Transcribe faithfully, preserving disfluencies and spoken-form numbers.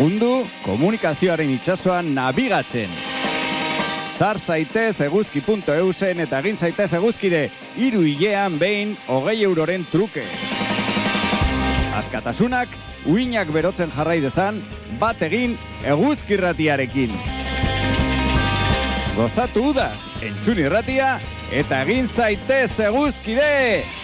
lagundu komunikazioaren itsasoan nabigatzen. Sar zaitez eguzki puntu eusen eta egin zaitez eguzkide hiru hilean behin hogei euroren truke. Askatasunak uinak berotzen jarrai dezan, bat egin eguzki irratiarekin. Gozatu udaz, entzun irratia eta egin zaitez eguzkide!